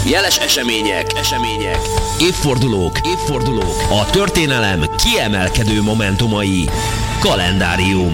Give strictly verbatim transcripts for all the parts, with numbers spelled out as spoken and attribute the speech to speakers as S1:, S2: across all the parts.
S1: Jeles események, események, évfordulók, évfordulók, a történelem kiemelkedő momentumai. Kalendárium.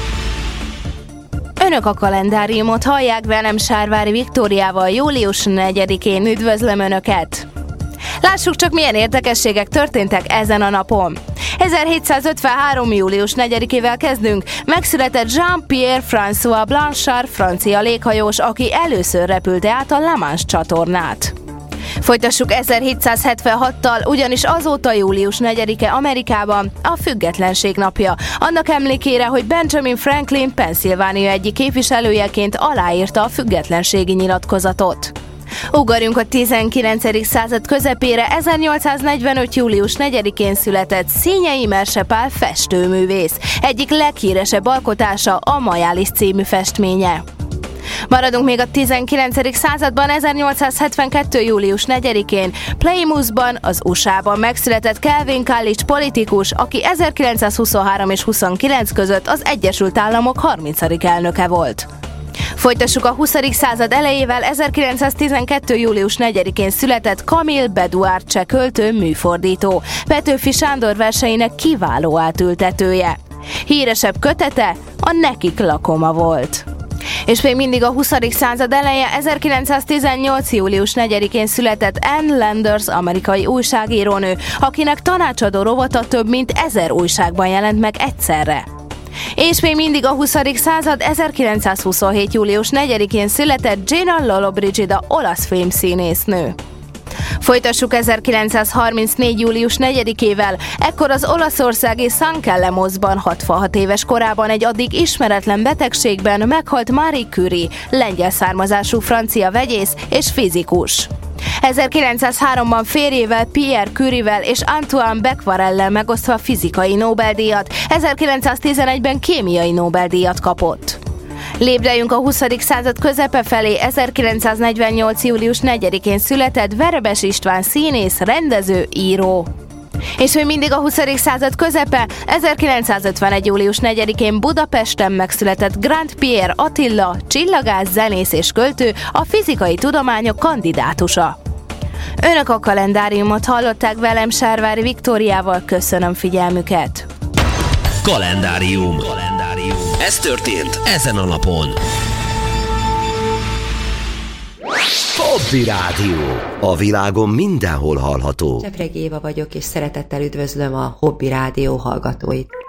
S2: Önök a kalendáriumot hallják, velem Sárvári Viktóriával. Július negyedikén üdvözlöm Önöket! Lássuk csak, milyen érdekességek történtek ezen a napon. ezerhétszázötvenhárom. július negyedikével kezdünk. Megszületett Jean-Pierre François Blanchard, francia léghajós, aki először repülte át a La Manche csatornát. Folytassuk ezerhétszázhetvenhattal, ugyanis azóta július negyedike Amerikában a Függetlenség napja. Annak emlékére, hogy Benjamin Franklin Pennsylvania egyik képviselőjeként aláírta a függetlenségi nyilatkozatot. Ugorjunk a tizenkilencedik század közepére. ezernyolcszáznegyvenöt. július negyedikén született Szényei Merse Pál festőművész. Egyik leghíresebb alkotása a Majális című festménye. Maradunk még a tizenkilencedik században. ezernyolcszázhetvenkettő. július negyedikén Plymouthban, az u es á-ban megszületett Calvin Coolidge politikus, aki ezerkilencszázhuszonhárom és huszonkilenc között az Egyesült Államok harmincadik elnöke volt. Folytassuk a huszadik század elejével. ezerkilencszáztizenkettő. július negyedikén született Camille Bedouard cseh költő, műfordító, Petőfi Sándor verseinek kiváló átültetője. Híresebb kötete a Nekik lakoma volt. És még mindig a huszadik század eleje. ezerkilencszáztizennyolc. július negyedikén született Ann Landers, amerikai újságírónő, akinek tanácsadó rovata több mint ezer újságban jelent meg egyszerre. És még mindig a huszadik század. ezerkilencszázhuszonhét. július negyedikén született Gina Lollobrigida, olasz filmszínésznő. Folytassuk ezerkilencszázharmincnégy. július negyedikével. Ekkor az olaszországi San Kellemosban hatvanhat éves korában egy addig ismeretlen betegségben meghalt Marie Curie, lengyel származású francia vegyész és fizikus. ezerkilencszázháromban férjével, Pierre Curie-vel és Antoine Becquerellel megosztva fizikai Nobel-díjat, ezerkilencszáztizenegyben kémiai Nobel-díjat kapott. Lépdejünk a huszadik század közepe felé. ezerkilencszáznegyvennyolc. július negyedikén született Verebes István színész, rendező, író. És még mindig a huszadik század közepe. ezerkilencszázötvenegy. július negyedikén Budapesten megszületett Grand Pierre Attila, csillagász, zenész és költő, a fizikai tudományok kandidátusa. Önök a kalendáriumot hallották, velem Sárvári Viktóriával. Köszönöm figyelmüket!
S1: Kalendárium. Kalendárium. Ez történt ezen a napon. Hobby Rádió. A világon mindenhol hallható.
S3: Csepregi Éva vagyok, és szeretettel üdvözlöm a Hobby Rádió hallgatóit.